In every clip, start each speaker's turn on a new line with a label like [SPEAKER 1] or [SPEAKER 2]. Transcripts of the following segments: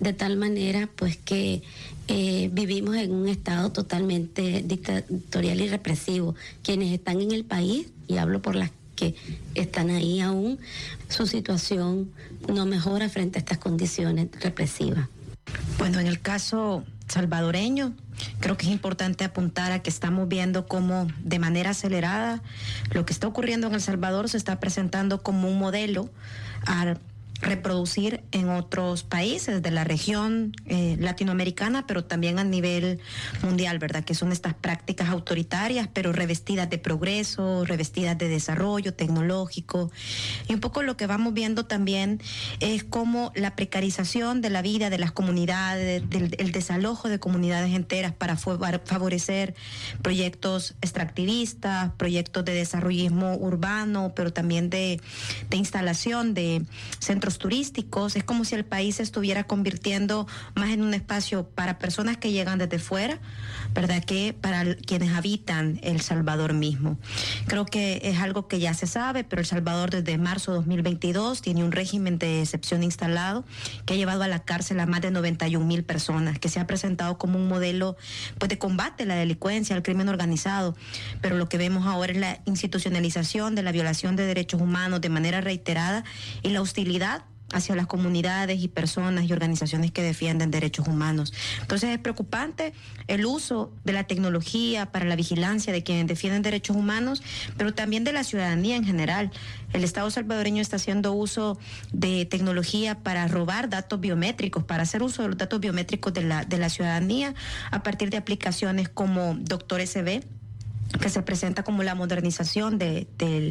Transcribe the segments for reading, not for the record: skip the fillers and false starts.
[SPEAKER 1] de tal manera pues que vivimos en un estado totalmente dictatorial y represivo. Quienes están en el país, y hablo por las que están ahí aún, su situación no mejora frente a estas condiciones represivas.
[SPEAKER 2] Bueno, en el caso salvadoreño, creo que es importante apuntar a que estamos viendo cómo de manera acelerada lo que está ocurriendo en El Salvador se está presentando como un modelo a reproducir en otros países de la región latinoamericana, pero también a nivel mundial, ¿verdad? Que son estas prácticas autoritarias, pero revestidas de progreso, revestidas de desarrollo tecnológico. Y un poco lo que vamos viendo también es cómo la precarización de la vida de las comunidades, el desalojo de comunidades enteras para favorecer proyectos extractivistas, proyectos de desarrollismo urbano, pero también de instalación de centros turísticos. Es como si el país se estuviera convirtiendo más en un espacio para personas que llegan desde fuera, ¿verdad?, que para quienes habitan El Salvador mismo. Creo que es algo que ya se sabe, pero El Salvador desde marzo de 2022 tiene un régimen de excepción instalado que ha llevado a la cárcel a más de 91,000 personas, que se ha presentado como un modelo pues de combate a la delincuencia, al crimen organizado, pero lo que vemos ahora es la institucionalización de la violación de derechos humanos de manera reiterada y la hostilidad hacia las comunidades y personas y organizaciones que defienden derechos humanos. Entonces es preocupante el uso de la tecnología para la vigilancia de quienes defienden derechos humanos, pero también de la ciudadanía en general. El Estado salvadoreño está haciendo uso de tecnología para robar datos biométricos, para hacer uso de los datos biométricos de la ciudadanía a partir de aplicaciones como Doctor SB, que se presenta como la modernización del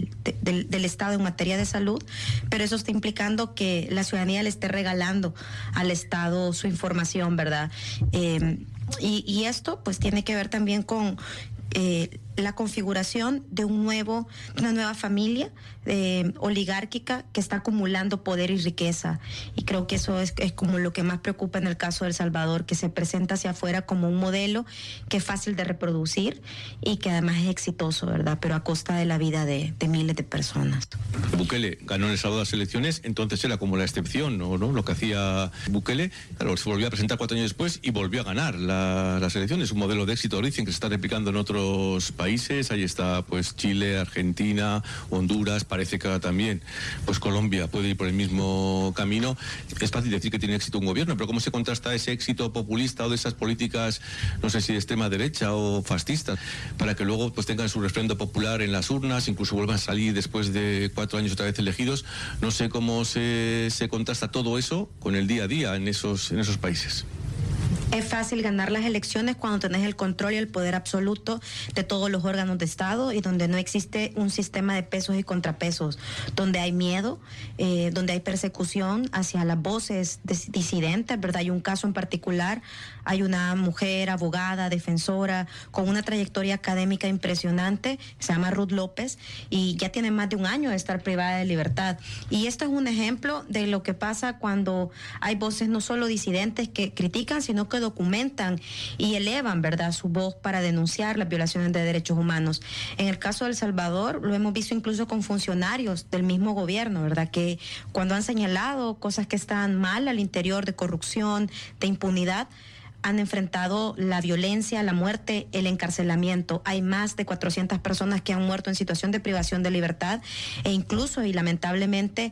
[SPEAKER 2] Estado en materia de salud, pero eso está implicando que la ciudadanía le esté regalando al Estado su información, ¿verdad? Y esto pues tiene que ver también con la configuración de una nueva familia oligárquica que está acumulando poder y riqueza. Y creo que eso es como lo que más preocupa en el caso de El Salvador, que se presenta hacia afuera como un modelo que es fácil de reproducir y que además es exitoso, ¿verdad?, pero a costa de la vida de miles de personas.
[SPEAKER 3] Bukele ganó en El Salvador las elecciones, entonces era como la excepción, ¿no? Lo que hacía Bukele, claro, se volvió a presentar 4 años después y volvió a ganar las elecciones. Un modelo de éxito, dicen, que se está replicando en otros países. Ahí está pues Chile, Argentina, Honduras, parece que ahora también pues Colombia puede ir por el mismo camino. Es fácil decir que tiene éxito un gobierno, pero ¿cómo se contrasta ese éxito populista o de esas políticas, no sé si de extrema derecha o fascistas, para que luego pues tengan su refrendo popular en las urnas, incluso vuelvan a salir después de 4 años otra vez elegidos? No sé cómo se contrasta todo eso con el día a día en esos países.
[SPEAKER 2] Es fácil ganar las elecciones cuando tenés el control y el poder absoluto de todos los órganos de Estado y donde no existe un sistema de pesos y contrapesos, donde hay miedo, donde hay persecución hacia las voces disidentes, ¿verdad? Hay un caso en particular, hay una mujer abogada, defensora, con una trayectoria académica impresionante, se llama Ruth López, y ya tiene más de 1 año de estar privada de libertad. Y esto es un ejemplo de lo que pasa cuando hay voces no solo disidentes que critican, sino que documentan y elevan, ¿verdad?, su voz para denunciar las violaciones de derechos humanos. En el caso de El Salvador lo hemos visto incluso con funcionarios del mismo gobierno, ¿verdad?, que cuando han señalado cosas que están mal al interior, de corrupción, de impunidad, han enfrentado la violencia, la muerte, el encarcelamiento. Hay más de 400 personas que han muerto en situación de privación de libertad e incluso y lamentablemente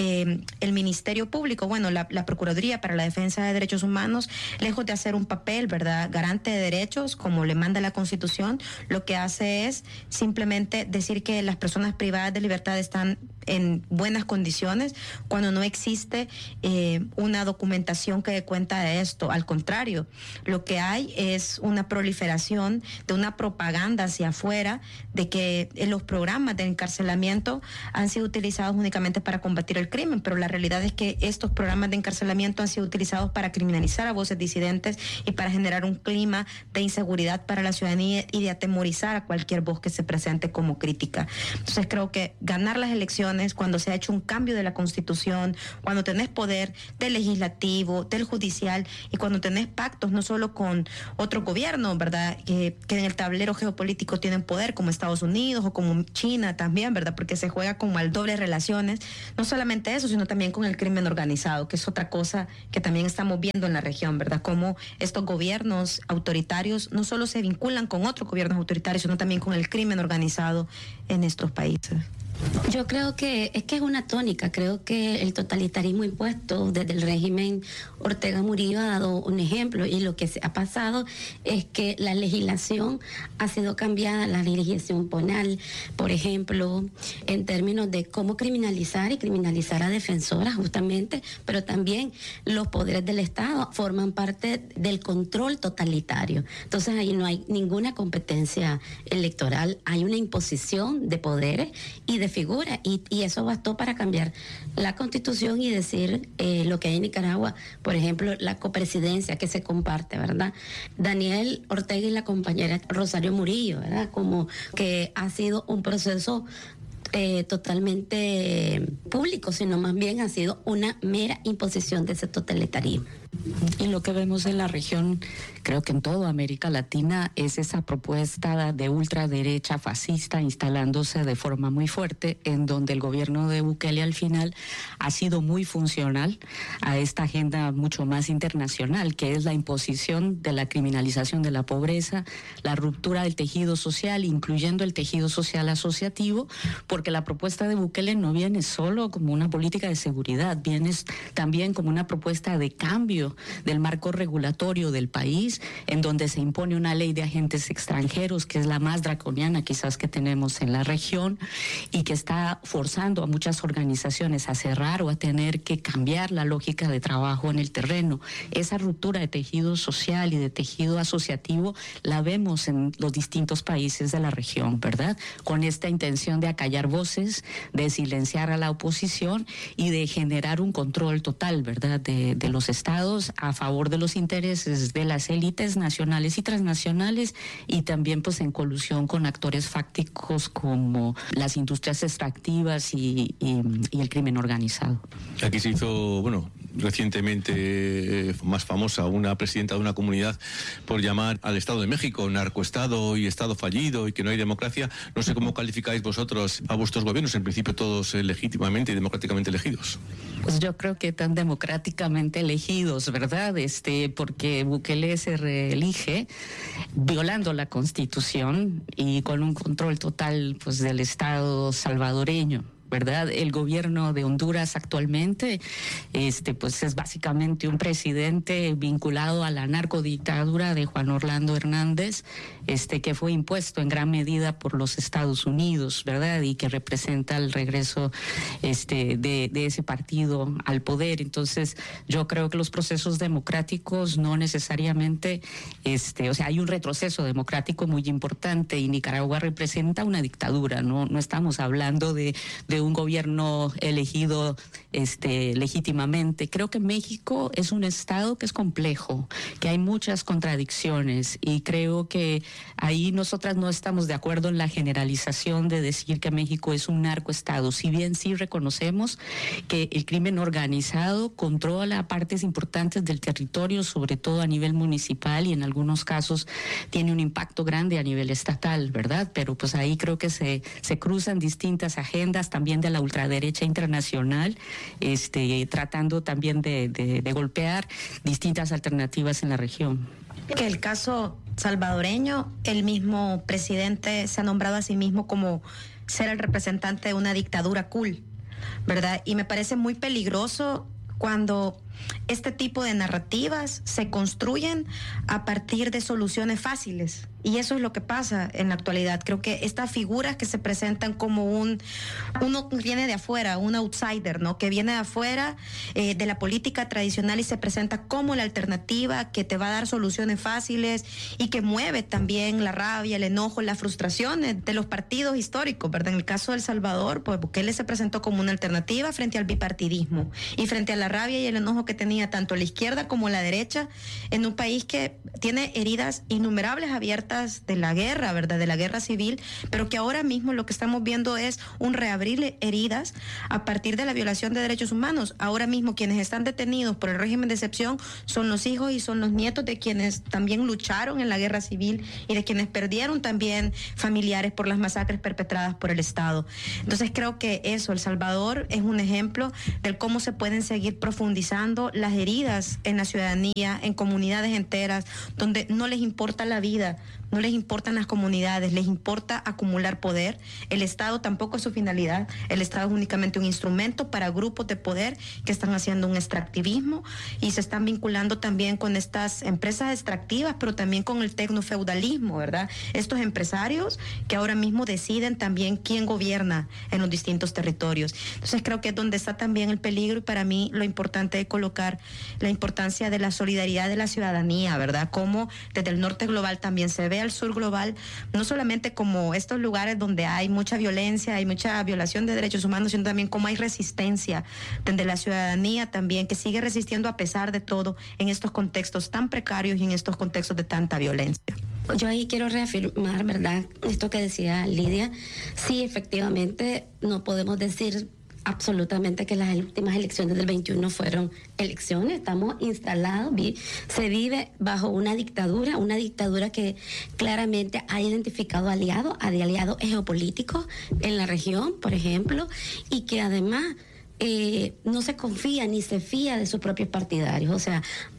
[SPEAKER 2] el Ministerio Público, bueno, la Procuraduría para la Defensa de Derechos Humanos, lejos de hacer un papel, ¿verdad?, garante de derechos, como le manda la Constitución, lo que hace es simplemente decir que las personas privadas de libertad están en buenas condiciones cuando no existe una documentación que dé cuenta de esto. Al contrario, lo que hay es una proliferación de una propaganda hacia afuera de que los programas de encarcelamiento han sido utilizados únicamente para combatir el crimen, pero la realidad es que estos programas de encarcelamiento han sido utilizados para criminalizar a voces disidentes y para generar un clima de inseguridad para la ciudadanía y de atemorizar a cualquier voz que se presente como crítica. Entonces creo que ganar las elecciones elecciones, cuando se ha hecho un cambio de la Constitución, cuando tenés poder del legislativo, del judicial, y cuando tenés pactos no solo con otros gobiernos, ¿verdad? Que en el tablero geopolítico tienen poder, como Estados Unidos o como China también, ¿verdad? Porque se juega como al doble relaciones. No solamente eso, sino también con el crimen organizado, que es otra cosa que también estamos viendo en la región, ¿verdad? Cómo estos gobiernos autoritarios no solo se vinculan con otros gobiernos autoritarios, sino también con el crimen organizado en estos países.
[SPEAKER 1] Yo creo que es una tónica. Creo que el totalitarismo impuesto desde el régimen Ortega Murillo ha dado un ejemplo, y lo que se ha pasado es que la legislación ha sido cambiada, la legislación penal, por ejemplo, en términos de cómo criminalizar a defensoras justamente, pero también los poderes del Estado forman parte del control totalitario. Entonces ahí no hay ninguna competencia electoral, hay una imposición de poderes y de figura, y eso bastó para cambiar la Constitución y decir lo que hay en Nicaragua, por ejemplo, la copresidencia que se comparte, ¿verdad? Daniel Ortega y la compañera Rosario Murillo, ¿verdad? Como que ha sido un proceso totalmente público, sino más bien ha sido una mera imposición de ese totalitarismo.
[SPEAKER 4] Y lo que vemos en la región, creo que en toda América Latina, es esa propuesta de ultraderecha fascista instalándose de forma muy fuerte, en donde el gobierno de Bukele al final ha sido muy funcional a esta agenda mucho más internacional, que es la imposición de la criminalización de la pobreza, la ruptura del tejido social, incluyendo el tejido social asociativo, porque la propuesta de Bukele no viene solo como una política de seguridad, viene también como una propuesta de cambio del marco regulatorio del país, en donde se impone una ley de agentes extranjeros, que es la más draconiana quizás que tenemos en la región, y que está forzando a muchas organizaciones a cerrar o a tener que cambiar la lógica de trabajo en el terreno. Esa ruptura de tejido social y de tejido asociativo la vemos en los distintos países de la región, ¿verdad? Con esta intención de acallar voces, de silenciar a la oposición y de generar un control total, ¿verdad?, de los estados a favor de los intereses de las élites nacionales y transnacionales, y también pues en colusión con actores fácticos como las industrias extractivas y el crimen organizado.
[SPEAKER 3] Aquí se hizo, recientemente más famosa una presidenta de una comunidad por llamar al Estado de México narcoestado y Estado fallido y que no hay democracia. No sé cómo calificáis vosotros a vuestros gobiernos, en principio todos legítimamente y democráticamente elegidos.
[SPEAKER 4] Pues yo creo que tan democráticamente elegidos, ¿verdad? Porque Bukele se reelige violando la Constitución y con un control total pues del Estado salvadoreño, ¿verdad? El gobierno de Honduras actualmente pues es básicamente un presidente vinculado a la narcodictadura de Juan Orlando Hernández, que fue impuesto en gran medida por los Estados Unidos, ¿verdad? Y que representa el regreso de ese partido al poder. Entonces, yo creo que los procesos democráticos no necesariamente, hay un retroceso democrático muy importante, y Nicaragua representa una dictadura, no estamos hablando de un gobierno elegido legítimamente. Creo que México es un estado que es complejo, que hay muchas contradicciones, y creo que ahí nosotras no estamos de acuerdo en la generalización de decir que México es un narcoestado. Si bien sí reconocemos que el crimen organizado controla partes importantes del territorio, sobre todo a nivel municipal, y en algunos casos tiene un impacto grande a nivel estatal, ¿verdad? Pero pues ahí creo que se cruzan distintas agendas también de la ultraderecha internacional, tratando también de golpear distintas alternativas en la región.
[SPEAKER 2] Que el caso salvadoreño, el mismo presidente se ha nombrado a sí mismo como ser el representante de una dictadura cool, ¿verdad? Y me parece muy peligroso cuando este tipo de narrativas se construyen a partir de soluciones fáciles. Y eso es lo que pasa en la actualidad. Creo que estas figuras que se presentan como uno que viene de afuera, un outsider, ¿no? Que viene de afuera de la política tradicional y se presenta como la alternativa que te va a dar soluciones fáciles y que mueve también la rabia, el enojo, las frustraciones de los partidos históricos, ¿verdad? En el caso de El Salvador, pues Bukele se presentó como una alternativa frente al bipartidismo y frente a la rabia y el enojo trabajo que tenía tanto la izquierda como la derecha en un país que tiene heridas innumerables abiertas de la guerra, ¿verdad? De la guerra civil, pero que ahora mismo lo que estamos viendo es un reabrir heridas a partir de la violación de derechos humanos. Ahora mismo quienes están detenidos por el régimen de excepción son los hijos y son los nietos de quienes también lucharon en la guerra civil y de quienes perdieron también familiares por las masacres perpetradas por el Estado. Entonces creo que eso, El Salvador es un ejemplo de cómo se pueden seguir profundizando las heridas en la ciudadanía, en comunidades enteras, donde no les importa la vida, no les importan las comunidades, les importa acumular poder. El Estado tampoco es su finalidad. El Estado es únicamente un instrumento para grupos de poder que están haciendo un extractivismo y se están vinculando también con estas empresas extractivas, pero también con el tecnofeudalismo, ¿verdad? Estos empresarios que ahora mismo deciden también quién gobierna en los distintos territorios. Entonces creo que es donde está también el peligro y para mí lo importante es colocar la importancia de la solidaridad de la ciudadanía, ¿verdad? Cómo desde el norte global también se ve al sur global, no solamente como estos lugares donde hay mucha violencia, hay mucha violación de derechos humanos, sino también cómo hay resistencia desde la ciudadanía también, que sigue resistiendo a pesar de todo en estos contextos tan precarios y en estos contextos de tanta violencia.
[SPEAKER 1] Yo ahí quiero reafirmar, ¿verdad?, esto que decía Lidia. Sí, efectivamente, no podemos decir absolutamente que las últimas elecciones del 21 fueron elecciones. Estamos instalados, se vive bajo una dictadura que claramente ha identificado aliados geopolíticos en la región, por ejemplo, y que además no se confía ni se fía de sus propios partidarios. O sea,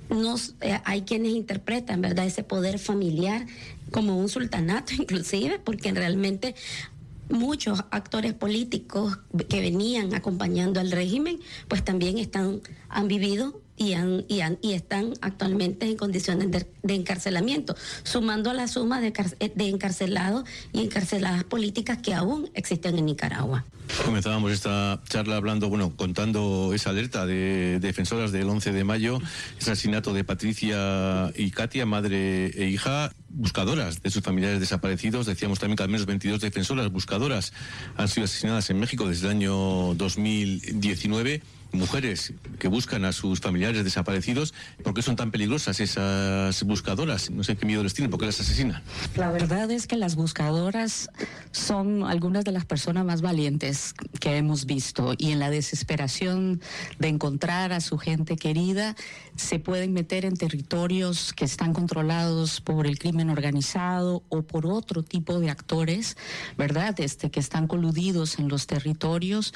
[SPEAKER 1] hay quienes interpretan, ¿verdad?, ese poder familiar como un sultanato inclusive, porque realmente muchos actores políticos que venían acompañando al régimen, pues también han vivido y están actualmente en condiciones de encarcelamiento, sumando a la suma de encarcelados y encarceladas políticas que aún existen en Nicaragua.
[SPEAKER 3] Comenzábamos esta charla contando esa alerta de defensoras del 11 de mayo, ese asesinato de Patricia y Katia, madre e hija, buscadoras de sus familiares desaparecidos. Decíamos también que al menos 22 defensoras buscadoras han sido asesinadas en México desde el año 2019. Mujeres que buscan a sus familiares desaparecidos. ¿Por qué son tan peligrosas esas buscadoras? No sé qué miedo les tienen, ¿por qué las asesinan?
[SPEAKER 4] La verdad es que las buscadoras son algunas de las personas más valientes que hemos visto, y en la desesperación de encontrar a su gente querida se pueden meter en territorios que están controlados por el crimen organizado o por otro tipo de actores, ¿verdad?, que están coludidos en los territorios,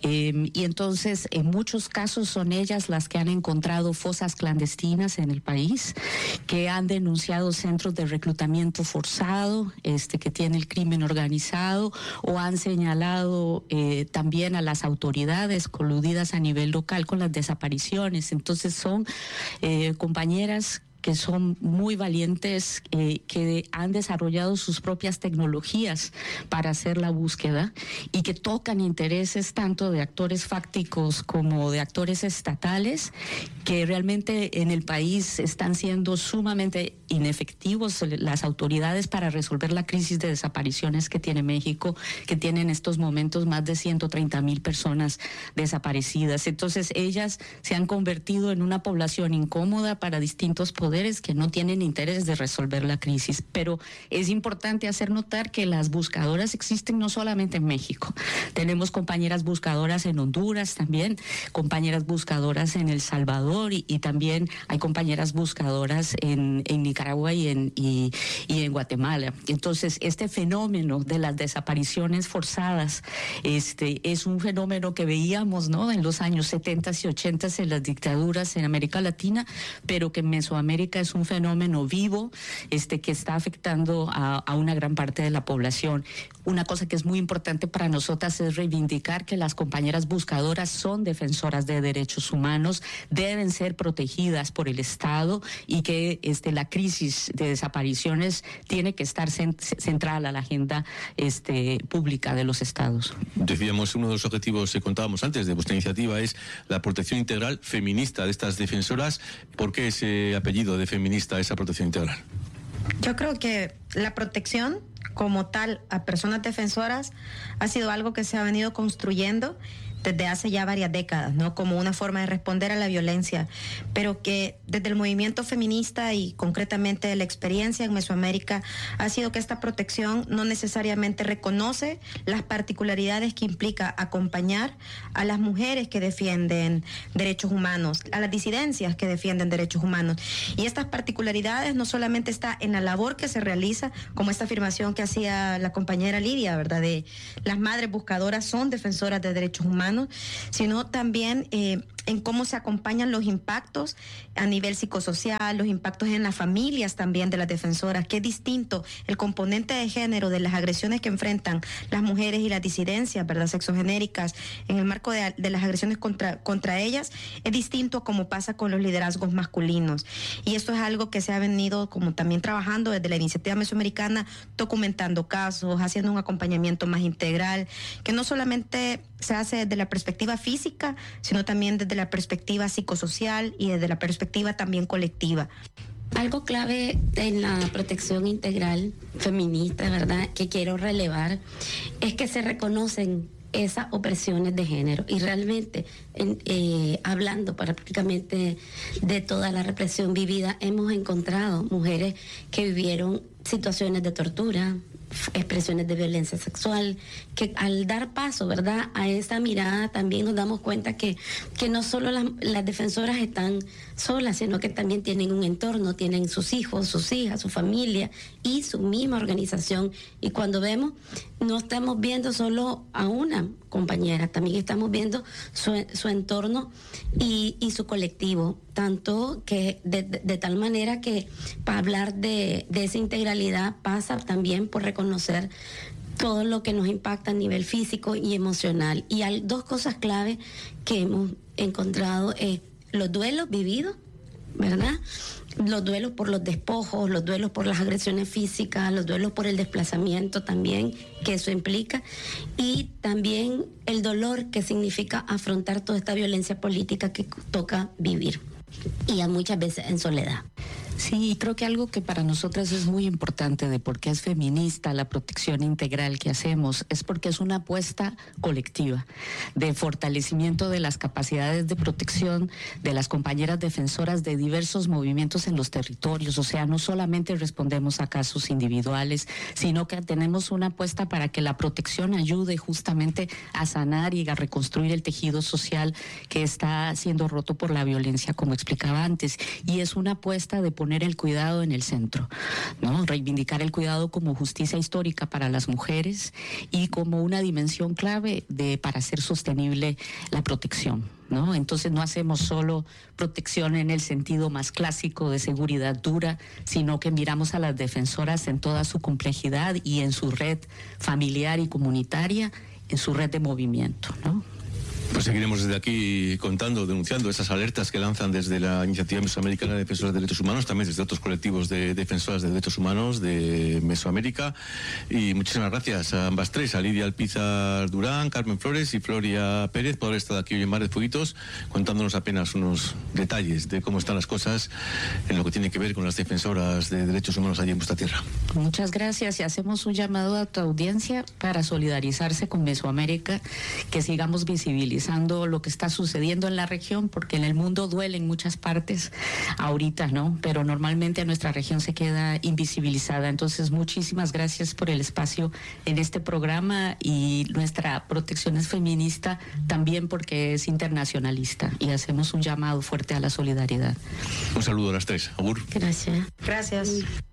[SPEAKER 4] y entonces en muchos casos son ellas las que han encontrado fosas clandestinas en el país, que han denunciado centros de reclutamiento forzado que tiene el crimen organizado, o han señalado también a las autoridades coludidas a nivel local con las desapariciones. Entonces son compañeras que son muy valientes, que han desarrollado sus propias tecnologías para hacer la búsqueda y que tocan intereses tanto de actores fácticos como de actores estatales, que realmente en el país están siendo sumamente inefectivos las autoridades para resolver la crisis de desapariciones que tiene México, que tiene en estos momentos más de 130,000 personas desaparecidas. Entonces ellas se han convertido en una población incómoda para distintos poderes que no tienen interés de resolver la crisis. Pero es importante hacer notar que las buscadoras existen no solamente en México. Tenemos compañeras buscadoras en Honduras también, compañeras buscadoras en El Salvador, y también hay compañeras buscadoras en Nicaragua y en Guatemala. Entonces, este fenómeno de las desapariciones forzadas es un fenómeno que veíamos, ¿no?, en los años 70 y 80 en las dictaduras en América Latina, pero que en Mesoamérica es un fenómeno vivo que está afectando a una gran parte de la población. Una cosa que es muy importante para nosotras es reivindicar que las compañeras buscadoras son defensoras de derechos humanos, deben ser protegidas por el Estado, y que la crisis de desapariciones tiene que estar central a la agenda pública de los Estados.
[SPEAKER 3] Decíamos, uno de los objetivos que contábamos antes de vuestra iniciativa es la protección integral feminista de estas defensoras. ¿Por qué ese apellido de feminista, esa protección integral?
[SPEAKER 2] Yo creo que la protección como tal a personas defensoras ha sido algo que se ha venido construyendo desde hace ya varias décadas, ¿no? Como una forma de responder a la violencia, pero que desde el movimiento feminista y concretamente la experiencia en Mesoamérica ha sido que esta protección no necesariamente reconoce las particularidades que implica acompañar a las mujeres que defienden derechos humanos, a las disidencias que defienden derechos humanos. Y estas particularidades no solamente está en la labor que se realiza, como esta afirmación que hacía la compañera Lidia, ¿verdad? De las madres buscadoras son defensoras de derechos humanos, sino también en cómo se acompañan los impactos a nivel psicosocial, los impactos en las familias también de las defensoras, que es distinto el componente de género de las agresiones que enfrentan las mujeres y las disidencias, ¿verdad? Sexogenéricas, en el marco de las agresiones contra ellas, es distinto a como pasa con los liderazgos masculinos. Y esto es algo que se ha venido como también trabajando desde la iniciativa mesoamericana, documentando casos, haciendo un acompañamiento más integral, que no solamente se hace desde la perspectiva física, sino también desde la perspectiva psicosocial y desde la perspectiva también colectiva.
[SPEAKER 1] Algo clave en la protección integral feminista, ¿verdad?, que quiero relevar, es que se reconocen esas opresiones de género y realmente hablando prácticamente de toda la represión vivida, hemos encontrado mujeres que vivieron situaciones de tortura, expresiones de violencia sexual, que al dar paso, ¿verdad?, a esa mirada también nos damos cuenta que no solo las defensoras están solas, sino que también tienen un entorno, tienen sus hijos, sus hijas, su familia y su misma organización. Y cuando vemos, no estamos viendo solo a una compañera, también estamos viendo su entorno y su colectivo, tanto que de tal manera que para hablar de esa integralidad pasa también por reconocer todo lo que nos impacta a nivel físico y emocional. Y hay dos cosas clave que hemos encontrado, los duelos vividos, ¿verdad?, los duelos por los despojos, los duelos por las agresiones físicas, los duelos por el desplazamiento también que eso implica, y también el dolor que significa afrontar toda esta violencia política que toca vivir, y a muchas veces en soledad.
[SPEAKER 4] Sí, creo que algo que para nosotras es muy importante de por qué es feminista la protección integral que hacemos es porque es una apuesta colectiva de fortalecimiento de las capacidades de protección de las compañeras defensoras de diversos movimientos en los territorios. O sea, no solamente respondemos a casos individuales, sino que tenemos una apuesta para que la protección ayude justamente a sanar y a reconstruir el tejido social que está siendo roto por la violencia, como explicaba antes. Y es una apuesta de poner el cuidado en el centro, ¿no? Reivindicar el cuidado como justicia histórica para las mujeres y como una dimensión clave para hacer sostenible la protección, ¿no? Entonces no hacemos solo protección en el sentido más clásico de seguridad dura, sino que miramos a las defensoras en toda su complejidad y en su red familiar y comunitaria, en su red de movimiento, ¿no?
[SPEAKER 3] Pues seguiremos desde aquí contando, denunciando esas alertas que lanzan desde la Iniciativa Mesoamericana de Defensoras de Derechos Humanos, también desde otros colectivos de defensoras de derechos humanos de Mesoamérica. Y muchísimas gracias a ambas tres, a Lidia Alpizar Durán, Carmen Flores y Floria Pérez, por haber estado aquí hoy en Mar de Fueguitos, contándonos apenas unos detalles de cómo están las cosas en lo que tiene que ver con las defensoras de derechos humanos allí en vuestra tierra.
[SPEAKER 4] Muchas gracias, y hacemos un llamado a tu audiencia para solidarizarse con Mesoamérica, que sigamos visibilizando lo que está sucediendo en la región, porque en el mundo duele en muchas partes ahorita, ¿no? Pero normalmente nuestra región se queda invisibilizada. Entonces, muchísimas gracias por el espacio en este programa, y nuestra protección es feminista también porque es internacionalista y hacemos un llamado fuerte a la solidaridad.
[SPEAKER 3] Un saludo a las tres. Agur.
[SPEAKER 1] Gracias.
[SPEAKER 2] Gracias.